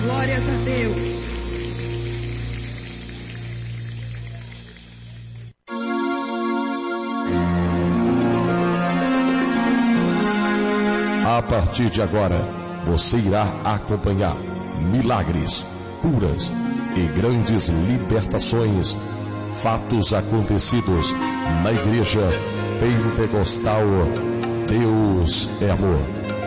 Glórias a Deus. A partir de agora, você irá acompanhar milagres, curas e grandes libertações, fatos acontecidos na Igreja Pentecostal Deus é Amor.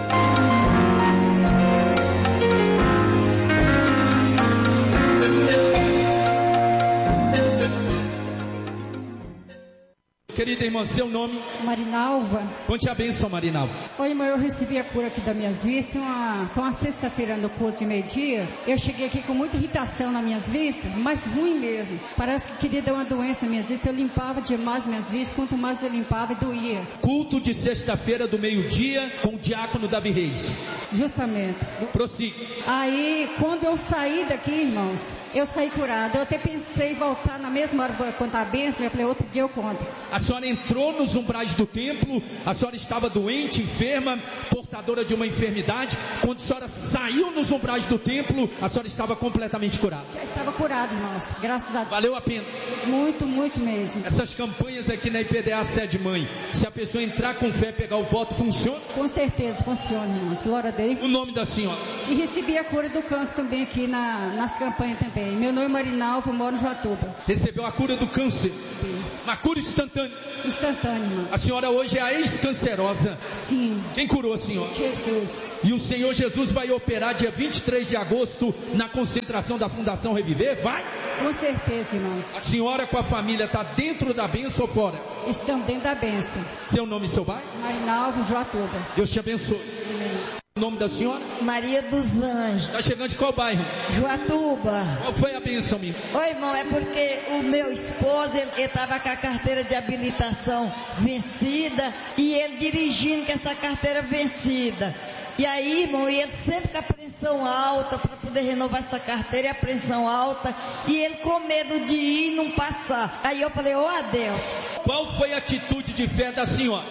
Querida irmã, seu nome? Marinalva. Conte a bênção, Marinalva. Oi, irmão, eu recebi a cura aqui das minhas vistas. Com a sexta-feira no culto de meio-dia, eu cheguei aqui com muita irritação nas minhas vistas, mas ruim mesmo. Parece que queria dar uma doença nas minhas vistas. Eu limpava demais minhas vistas, quanto mais eu limpava, doía. Culto de sexta-feira do meio-dia com o diácono Davi Reis. Justamente. Prossiga. Aí, quando eu saí daqui, irmãos, eu saí curada. Eu até pensei em voltar na mesma hora para contar a bênção. Eu falei, outro dia eu conto. A senhora entrou nos umbrais do templo, a senhora estava doente, enferma, portadora de uma enfermidade. Quando a senhora saiu nos umbrais do templo, a senhora estava completamente curada. Já estava curada, irmãos, graças a Deus. Valeu a pena. Muito, muito mesmo. Essas campanhas aqui na IPDA Sede Mãe, se a pessoa entrar com fé, pegar o voto, funciona? Com certeza funciona, irmãos, glória a Deus. O nome da senhora? E recebi a cura do câncer também aqui nas campanhas também. Meu nome é Marinalva, eu moro em Joatuba. Recebeu a cura do câncer? Sim. Uma cura instantânea? Instantânea, irmão. A senhora hoje é a ex-cancerosa? Sim. Quem curou a senhora? Jesus. E o Senhor Jesus vai operar dia 23 de agosto na concentração da Fundação Reviver? Vai? Com certeza, irmãos. A senhora com a família está dentro da bênção ou fora? Estão dentro da bênção. Seu nome e seu bairro? Marinalva, Joatuba. Deus te abençoe. O nome da senhora? Maria dos Anjos. Está chegando de qual bairro? Joatuba. Qual foi a bênção, minha? Oi, irmão, é porque o meu esposo, ele estava com a carteira de habilitação vencida e ele dirigindo com essa carteira vencida. E aí, irmão, e ele sempre com a pressão alta para poder renovar essa carteira e a pressão alta. E ele com medo de ir e não passar. Aí eu falei, oh Deus. Qual foi a atitude de fé da senhora?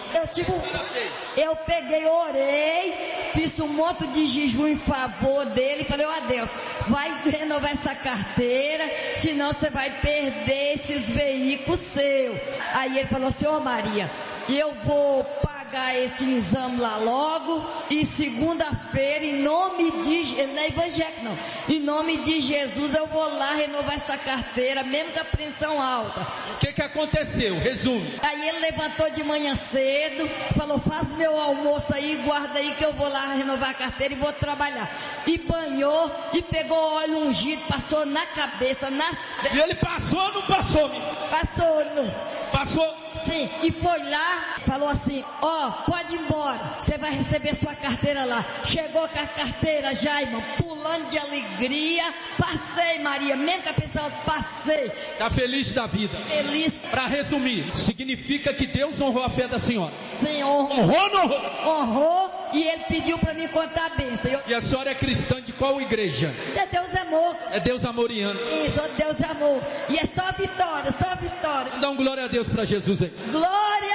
Eu peguei, orei, fiz um monte de jejum em favor dele e falei, oh Deus, vai renovar essa carteira, senão você vai perder esses veículos seus. Aí ele falou assim, Maria, eu vou pagar esse exame lá logo e segunda-feira, em nome de, não é evangélico não, em nome de Jesus eu vou lá renovar essa carteira, mesmo com a pressão alta. O que aconteceu? Resume. Aí ele levantou de manhã cedo, falou, faz meu almoço aí, guarda aí que eu vou lá renovar a carteira e vou trabalhar. E banhou e pegou óleo ungido, passou na cabeça, nas pernas. E ele passou ou não passou, minha? Passou. Passou? Sim, e foi lá, falou assim, pode ir embora, você vai receber sua carteira lá. Chegou com a carteira já, irmão, pulando de alegria. Passei, Maria, mesmo que a pessoa passei. Tá feliz da vida? Feliz. Para resumir, significa que Deus honrou a fé da senhora? Sim, honrou. Honrou ou não honrou? Honrou, e ele pediu para mim contar a bênção. E a senhora é cristã de qual igreja? É Deus Amor. É Deus Amoriano. Isso, Deus Amor. E é só vitória, só vitória. Dá um glória a Deus para Jesus aí. Glória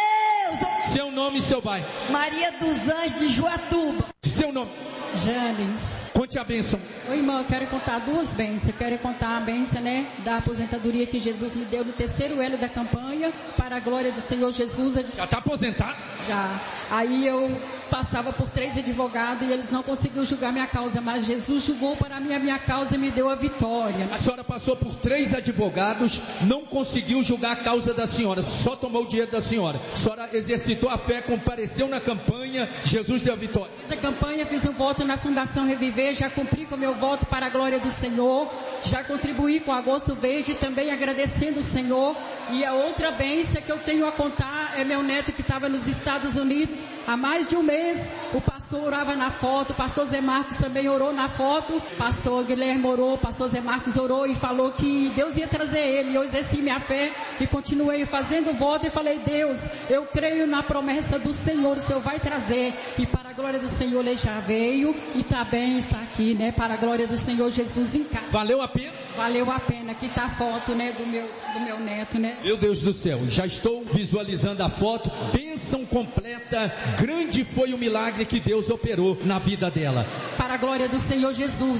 a Deus. Seu nome e seu bairro? Maria dos Anjos de Joatuba. Seu nome? Jane. Conte a bênção. Oi, irmão, eu quero contar duas bênçãos. Eu quero contar a bênção, da aposentadoria que Jesus me deu no terceiro elo da campanha, para a glória do Senhor Jesus. Já está aposentado? Já. Aí eu passava por 3 advogados e eles não conseguiam julgar minha causa, mas Jesus julgou para mim a minha causa e me deu a vitória. A senhora passou por 3 advogados, não conseguiu julgar a causa da senhora, só tomou o dinheiro da senhora. A senhora exercitou a fé, compareceu na campanha, Jesus deu a vitória. Fiz a campanha, fiz um voto na Fundação Reviver, já cumpri com o meu voto para a glória do Senhor, já contribuí com o Agosto Verde, também agradecendo o Senhor. E a outra bênção que eu tenho a contar é meu neto que estava nos Estados Unidos há mais de um mês. O pastor orava na foto, o pastor Zé Marcos também orou na foto, o pastor Guilherme orou, o pastor Zé Marcos orou e falou que Deus ia trazer ele. Eu exerci minha fé e continuei fazendo voto e falei, Deus, eu creio na promessa do Senhor, o Senhor vai trazer. E para a glória do Senhor ele já veio e também está aqui, para a glória do Senhor Jesus em casa. Valeu a pena? Valeu a pena. Aqui está a foto, do meu neto, Meu Deus do céu, já estou visualizando a foto. Bênção completa. Grande foi o milagre que Deus operou na vida dela. Para a glória do Senhor Jesus.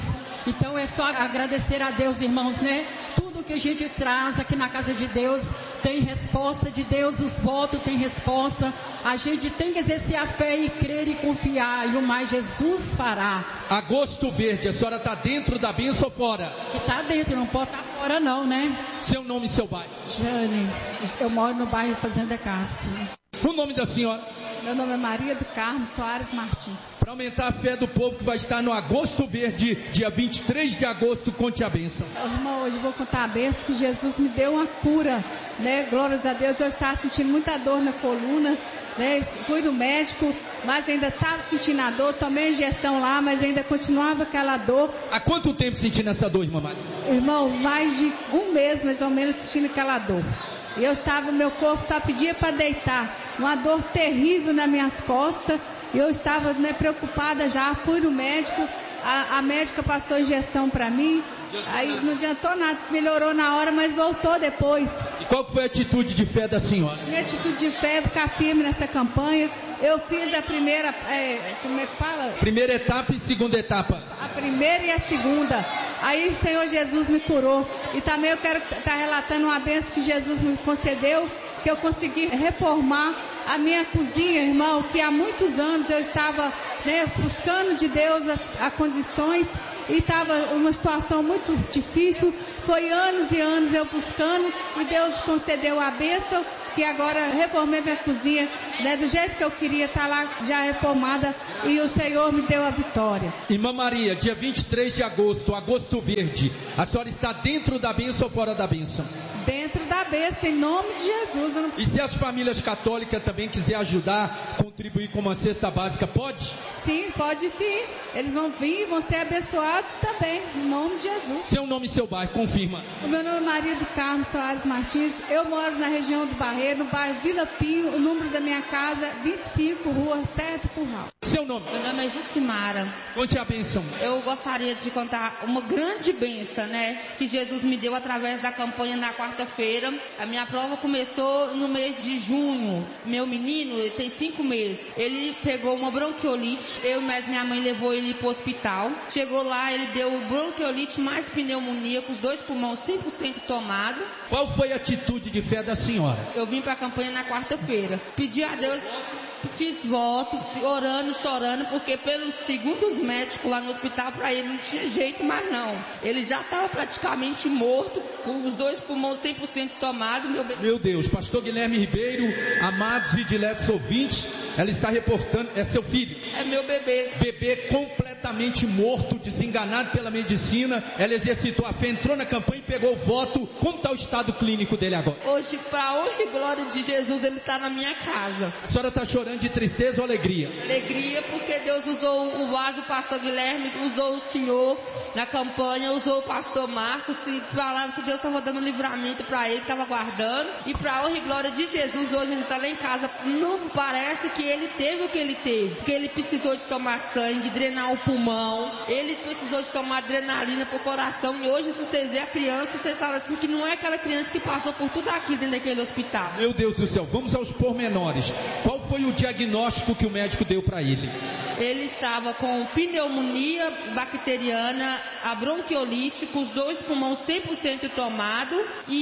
Então é só agradecer a Deus, irmãos, né? Tudo que a gente traz aqui na casa de Deus tem resposta de Deus, os votos tem resposta. A gente tem que exercer a fé e crer e confiar, e o mais Jesus fará. Agosto Verde, a senhora está dentro da bênção ou fora? Está dentro, não pode estar fora não, né? Seu nome e seu bairro? Jane, eu moro no bairro Fazenda Castro. O nome da senhora? Meu nome é Maria do Carmo Soares Martins. Para aumentar a fé do povo que vai estar no Agosto Verde, dia 23 de agosto, conte a bênção. Irmão, hoje eu vou contar a bênção que Jesus me deu uma cura, né? Glórias a Deus, eu estava sentindo muita dor na coluna, né? Fui no médico, mas ainda estava sentindo a dor, tomei a injeção lá, mas ainda continuava aquela dor. Há quanto tempo sentindo essa dor, irmã Maria? Irmão, mais de um mês mais ou menos sentindo aquela dor. E eu estava, meu corpo só pedia para deitar, uma dor terrível nas minhas costas, e eu estava, né, preocupada já, fui no médico, a médica passou injeção para mim, aí não adiantou nada, melhorou na hora, mas voltou depois. E qual foi a atitude de fé da senhora? Minha atitude de fé é ficar firme nessa campanha. Eu fiz a primeira, como é que fala? Primeira etapa e segunda etapa. A primeira e a segunda. Aí o Senhor Jesus me curou. E também eu quero estar relatando uma bênção que Jesus me concedeu, que eu consegui reformar a minha cozinha, irmão, que há muitos anos eu estava, né, buscando de Deus as condições, e estava uma situação muito difícil. Foi anos e anos eu buscando, e Deus concedeu a bênção, que agora reformei minha cozinha, né, do jeito que eu queria, estar lá já reformada, e o Senhor me deu a vitória. Irmã Maria, dia 23 de agosto, Agosto Verde, a senhora está dentro da bênção ou fora da bênção? Dentro da bênção, em nome de Jesus. E se as famílias católicas também quiserem ajudar, contribuir com uma cesta básica, pode? Sim, pode sim. Eles vão vir e vão ser abençoados também, em nome de Jesus. Seu nome e seu bairro, confirma. O meu nome é Maria do Carmo Soares Martins. Eu moro na região do Barreiro, no bairro Vila Pinho. O número da minha casa, 25, rua Sérgio Curral. Seu nome? Meu nome é Jucimara. Conte a bênção. Eu gostaria de contar uma grande bênção, né? Que Jesus me deu através da campanha na quarta-feira. A minha prova começou no mês de junho. Meu menino, ele tem 5 meses. Ele pegou uma bronquiolite. Eu e minha mãe levou ele para o hospital. Chegou lá, ele deu bronquiolite mais pneumonia, com os 2 pulmões 100% tomado. Qual foi a atitude de fé da senhora? Eu vim para a campanha na quarta-feira. Pedi a Deus, fiz voto, orando, chorando, porque pelos segundos médicos lá no hospital, para ele não tinha jeito mais não. Ele já estava praticamente morto, com os 2 pulmões 100% tomados. Meu Deus, pastor Guilherme Ribeiro, amados e diletos ouvintes, ela está reportando, é seu filho? É meu bebê. Bebê completamente morto, desenganado pela medicina. Ela exercitou a fé, entrou na campanha e pegou o voto. Como está o estado clínico dele agora? Hoje, para honra e glória de Jesus, ele está na minha casa. A senhora está chorando de tristeza ou alegria? Alegria, porque Deus usou o vaso, o pastor Guilherme, usou o senhor na campanha, usou o pastor Marcos, e falaram que Deus estava dando livramento para ele, estava guardando. E para honra e glória de Jesus, hoje ele está lá em casa. Não parece que ele teve o que ele teve, porque ele precisou de tomar sangue, drenar o pulmão, ele precisou de tomar adrenalina pro coração. E hoje, se vocês verem a criança, vocês falam assim que não é aquela criança que passou por tudo aquilo dentro daquele hospital. Meu Deus do céu, vamos aos pormenores. Qual foi o diagnóstico que o médico deu para ele? Ele estava com pneumonia bacteriana, a bronquiolite, com os 2 pulmões 100% tomado,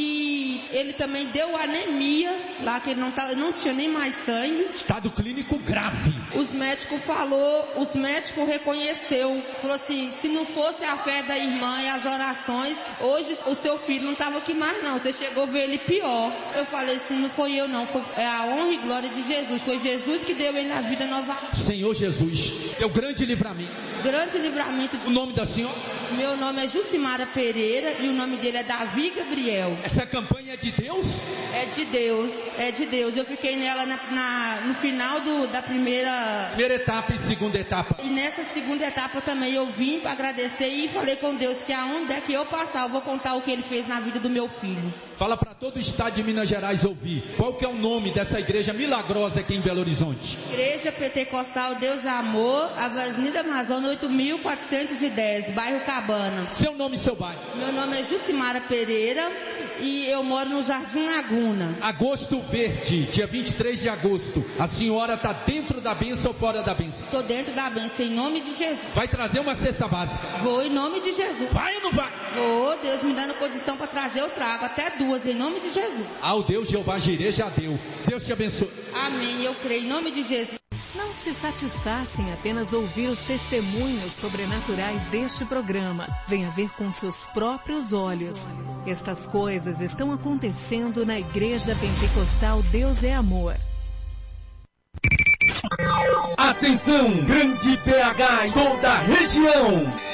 e ele também deu anemia, lá que ele não tinha nem mais sangue. Estado clínico grave. Os médicos reconheceu, falou assim, se não fosse a fé da irmã e as orações, hoje o seu filho não estava aqui mais não, você chegou a ver ele pior. Eu falei assim, não foi eu não, foi a honra e glória de Jesus, foi Jesus que deu ele na vida nova. Senhor Jesus, é o grande livramento. Grande livramento. O nome da senhora? Meu nome é Jucimara Pereira e o nome dele é Davi Gabriel. Essa campanha é de Deus? É de Deus, é de Deus. Eu fiquei nela no final da primeira etapa e segunda etapa. E nessa segunda etapa também eu vim para agradecer e falei com Deus que aonde é que eu passar, eu vou contar o que ele fez na vida do meu filho. Fala para todo o estado de Minas Gerais ouvir. Qual que é o nome dessa igreja milagrosa aqui em Belo Horizonte? Igreja Pentecostal Deus é Amor, Avenida Amazônia 8410, bairro Cabana. Seu nome e seu bairro? Meu nome é Jucimara Pereira e eu moro no Jardim Laguna. Agosto Verde, dia 23 de agosto. A senhora está dentro da bênção ou fora da bênção? Estou dentro da bênção, em nome de Jesus. Vai trazer uma cesta básica? Vou, em nome de Jesus. Vai ou não vai? Vou, Deus me dando condição para trazer, eu trago até 2, em nome de Jesus. O Deus Jeová Jireh já deu. Deus te abençoe. Amém, eu creio, em nome de Jesus. Não se satisfaça em apenas ouvir os testemunhos sobrenaturais deste programa. Venha ver com seus próprios olhos. Estas coisas estão acontecendo na Igreja Pentecostal Deus é Amor. Atenção, grande PH e toda a região.